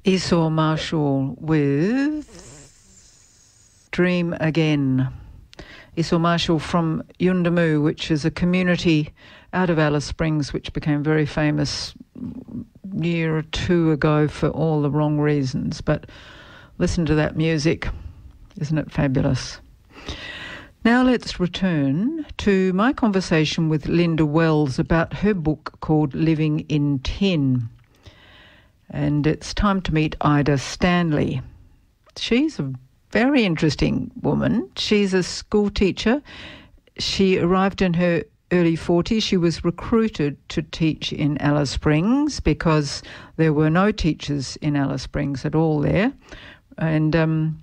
Esau Marshall with Dream Again. Esau Marshall from Yuendumu, which is a community out of Alice Springs, which became very famous a year or two ago for all the wrong reasons. But listen to that music. Isn't it fabulous? Now let's return to my conversation with Linda Wells about her book called Living in Tin. And it's time to meet Ida Stanley. She's a very interesting woman. She's a school teacher. She arrived in her early 40s. She was recruited to teach in Alice Springs because there were no teachers in Alice Springs at all there. And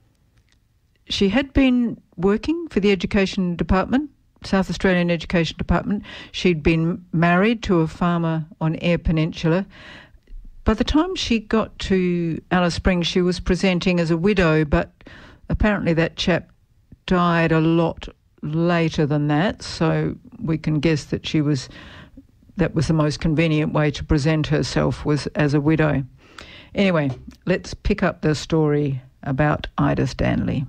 she had been working for the Education Department, South Australian Education Department. She'd been married to a farmer on Eyre Peninsula. By the time she got to Alice Springs, she was presenting as a widow, but apparently that chap died a lot later than that, so we can guess that that was the most convenient way to present herself, was as a widow. Anyway, let's pick up the story about Ida Stanley.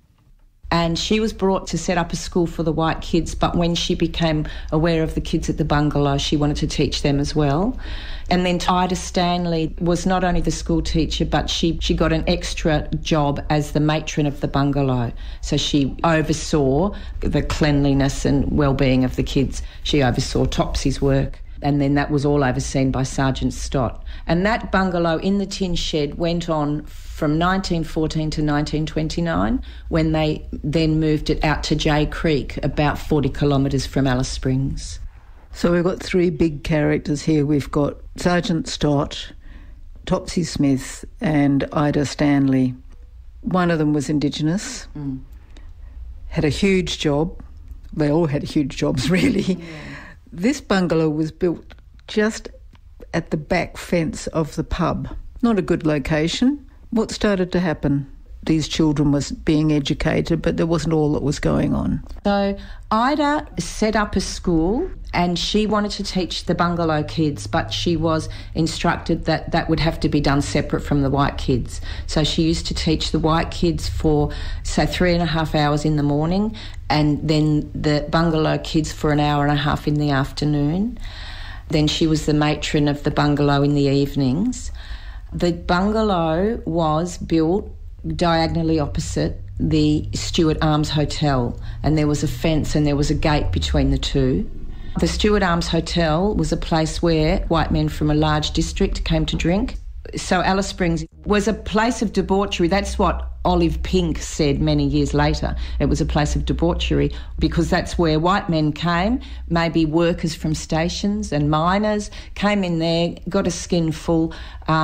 And she was brought to set up a school for the white kids, but when she became aware of the kids at the bungalow, she wanted to teach them as well. And then Ida Stanley was not only the school teacher, but she got an extra job as the matron of the bungalow. So she oversaw the cleanliness and well-being of the kids. She oversaw Topsy's work. And then that was all overseen by Sergeant Stott. And that bungalow in the tin shed went on from 1914 to 1929, when they then moved it out to Jay Creek, about 40 kilometres from Alice Springs. So we've got three big characters here. We've got Sergeant Stott, Topsy Smith and Ida Stanley. One of them was Indigenous, had a huge job. They all had huge jobs, really. Yeah. This bungalow was built just at the back fence of the pub. Not a good location. What started to happen? These children was being educated, but there wasn't all that was going on. So Ida set up a school and she wanted to teach the bungalow kids, but she was instructed that that would have to be done separate from the white kids. So she used to teach the white kids for, say, 3.5 hours in the morning, and then the bungalow kids for 1.5 hours in the afternoon. Then she was the matron of the bungalow in the evenings. The bungalow was built diagonally opposite the Stewart Arms Hotel, and there was a fence and there was a gate between the two. The Stewart Arms Hotel was a place where white men from a large district came to drink. So Alice Springs was a place of debauchery. That's what Olive Pink said many years later. It was a place of debauchery because that's where white men came, maybe workers from stations and miners, came in there, got a skin full,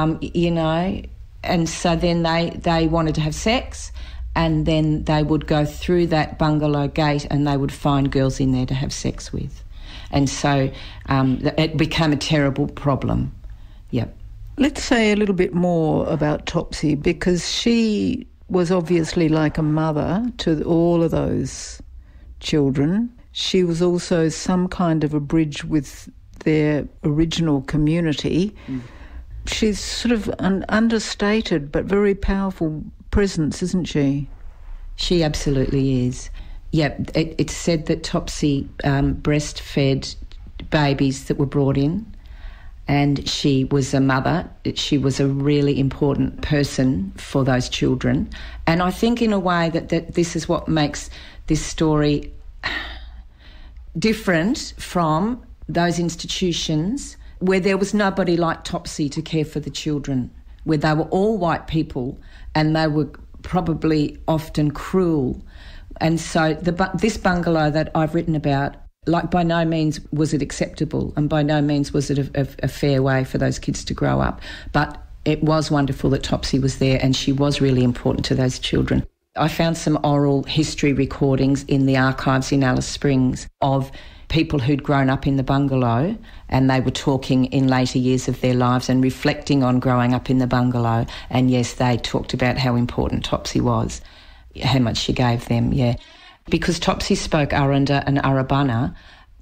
and so then they wanted to have sex, and then they would go through that bungalow gate and they would find girls in there to have sex with. And so it became a terrible problem. Yep. Let's say a little bit more about Topsy, because she was obviously like a mother to all of those children. She was also some kind of a bridge with their original community. She's sort of an understated but very powerful presence, isn't she? She absolutely is. Yeah, it's said that Topsy breastfed babies that were brought in, and she was a mother. She was a really important person for those children. And I think in a way that this is what makes this story different from those institutions where there was nobody like Topsy to care for the children, where they were all white people and they were probably often cruel. And so this bungalow that I've written about, like, by no means was it acceptable, and by no means was it a fair way for those kids to grow up. But it was wonderful that Topsy was there, and she was really important to those children. I found some oral history recordings in the archives in Alice Springs of people who'd grown up in the bungalow, and they were talking in later years of their lives and reflecting on growing up in the bungalow. And yes, they talked about how important Topsy was, how much she gave them, yeah. Because Topsy spoke Aranda and Arabana,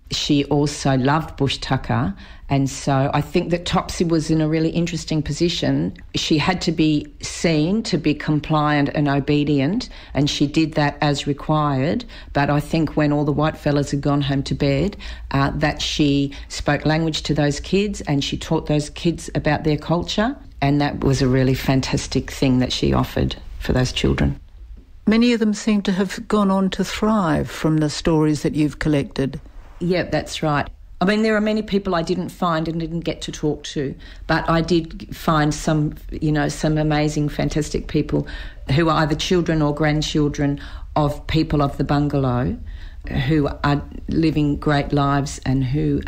She also loved bush tucker, and so I think that Topsy was in a really interesting position. She had to be seen to be compliant and obedient, and she did that as required. But I think when all the white fellas had gone home to bed, that she spoke language to those kids and she taught those kids about their culture, and that was a really fantastic thing that she offered for those children. Many of them seem to have gone on to thrive from the stories that you've collected. Yeah, that's right. I mean, there are many people I didn't find and didn't get to talk to, but I did find some amazing, fantastic people who are either children or grandchildren of people of the bungalow who are living great lives and who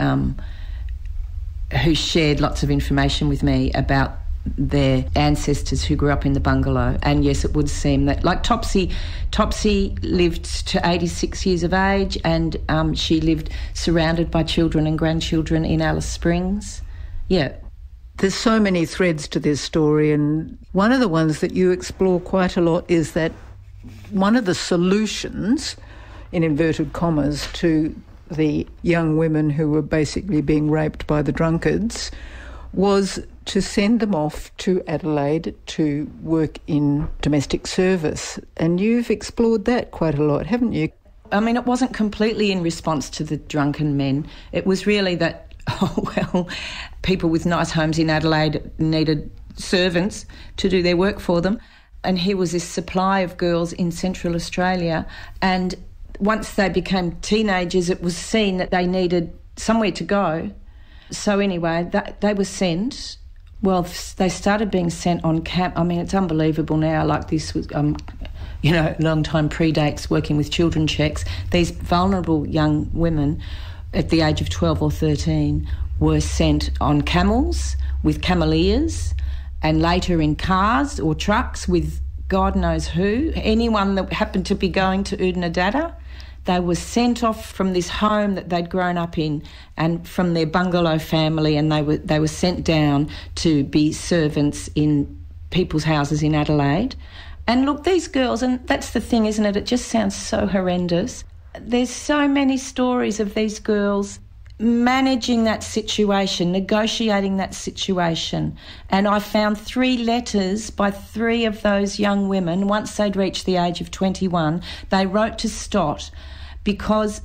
shared lots of information with me about their ancestors who grew up in the bungalow. And yes, it would seem that, like Topsy lived to 86 years of age, and she lived surrounded by children and grandchildren in Alice Springs. Yeah. There's so many threads to this story, and one of the ones that you explore quite a lot is that one of the solutions, in inverted commas, to the young women who were basically being raped by the drunkards was to send them off to Adelaide to work in domestic service. And you've explored that quite a lot, haven't you? I mean, it wasn't completely in response to the drunken men. It was really that, people with nice homes in Adelaide needed servants to do their work for them. And here was this supply of girls in Central Australia. And once they became teenagers, it was seen that they needed somewhere to go. So anyway, they were sent. Well, they started being sent on camp. I mean, it's unbelievable now. Like, this was, long time predates working with children checks. These vulnerable young women at the age of 12 or 13 were sent on camels with cameliers, and later in cars or trucks with God knows who. Anyone that happened to be going to Oodnadatta, they were sent off from this home that they'd grown up in and from their bungalow family, and they were sent down to be servants in people's houses in Adelaide. And look, these girls, and that's the thing, isn't it? It just sounds so horrendous. There's so many stories of these girls managing that situation, negotiating that situation. And I found 3 letters by 3 of those young women. Once they'd reached the age of 21, they wrote to Stott, because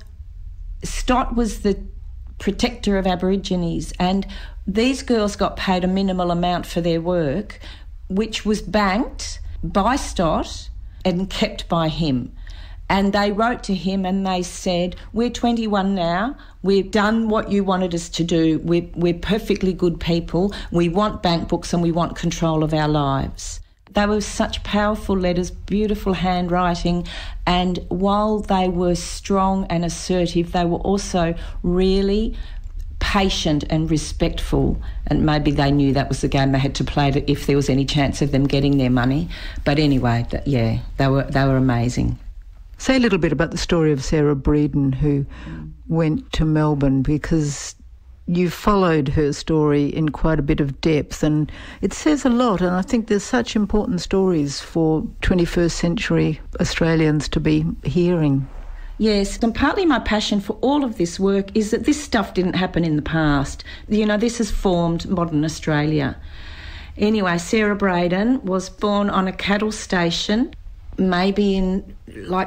Stott was the protector of Aborigines, and these girls got paid a minimal amount for their work, which was banked by Stott and kept by him. And they wrote to him and they said, we're 21 now, we've done what you wanted us to do, we're perfectly good people, we want bank books and we want control of our lives. They were such powerful letters, beautiful handwriting, and while they were strong and assertive, they were also really patient and respectful, and maybe they knew that was the game they had to play if there was any chance of them getting their money. But anyway, they were amazing. Say a little bit about the story of Sarah Breeden, who went to Melbourne, because you followed her story in quite a bit of depth, and it says a lot, and I think there's such important stories for 21st century Australians to be hearing. Yes, and partly my passion for all of this work is that this stuff didn't happen in the past. This has formed modern Australia. Anyway, Sarah Breeden was born on a cattle station, maybe in like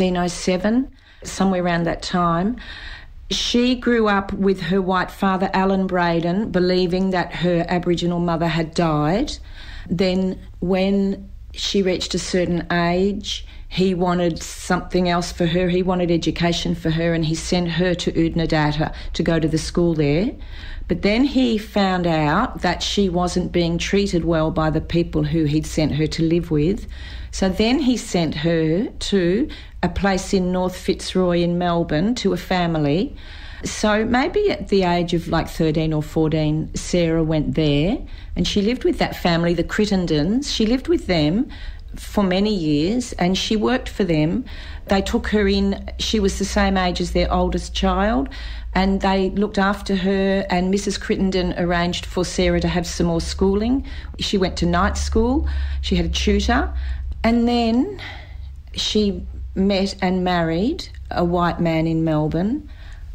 1907, somewhere around that time. She grew up with her white father, Alan Breeden, believing that her Aboriginal mother had died. Then when she reached a certain age, he wanted something else for her. He wanted education for her, and he sent her to Oodnadatta to go to the school there. But then he found out that she wasn't being treated well by the people who he'd sent her to live with. So then he sent her to a place in North Fitzroy in Melbourne to a family. So maybe at the age of like 13 or 14, Sarah went there and she lived with that family, the Crittendens. She lived with them for many years and she worked for them. They took her in, she was the same age as their oldest child, and they looked after her, and Mrs. Crittenden arranged for Sarah to have some more schooling. She went to night school, she had a tutor, and then she met and married a white man in Melbourne,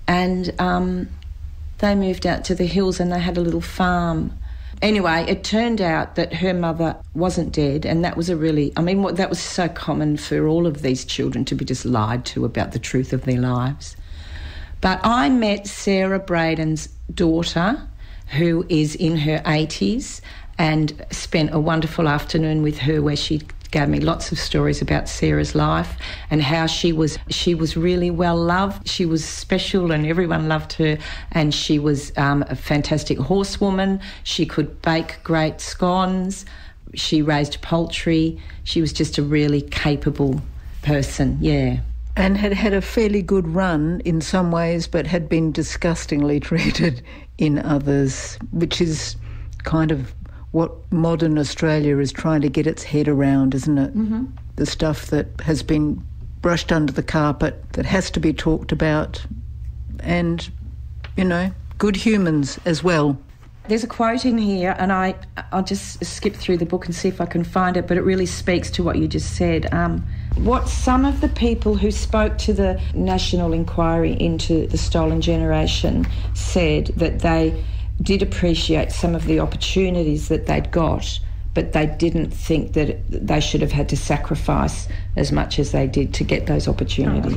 and they moved out to the hills and they had a little farm. Anyway, it turned out that her mother wasn't dead, and that was that was so common for all of these children to be just lied to about the truth of their lives. But I met Sarah Braden's daughter, who is in her 80s, and spent a wonderful afternoon with her where she gave me lots of stories about Sarah's life and how she was really well loved. She was special and everyone loved her, and she was a fantastic horsewoman. She could bake great scones. She raised poultry. She was just a really capable person, yeah. And had had a fairly good run in some ways, but had been disgustingly treated in others, which is kind of what modern Australia is trying to get its head around, isn't it? Mm-hmm. The stuff that has been brushed under the carpet, that has to be talked about, and, good humans as well. There's a quote in here, and I'll just skip through the book and see if I can find it, but it really speaks to what you just said. What some of the people who spoke to the National Inquiry into the Stolen Generation said, that they did appreciate some of the opportunities that they'd got, but they didn't think that they should have had to sacrifice as much as they did to get those opportunities.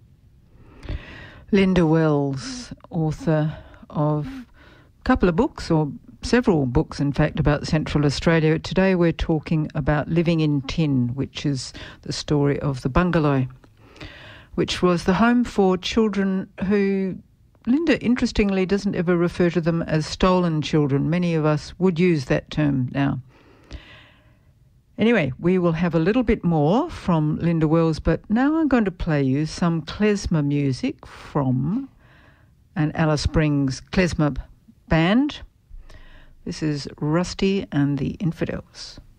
Linda Wells, author of a couple of books, or several books in fact, about Central Australia. Today we're talking about Living in Tin, which is the story of the bungalow, which was the home for children who Linda, interestingly, doesn't ever refer to them as stolen children. Many of us would use that term now. Anyway, we will have a little bit more from Linda Wells, but now I'm going to play you some klezmer music from an Alice Springs klezmer band. This is Rusty and the Infidels.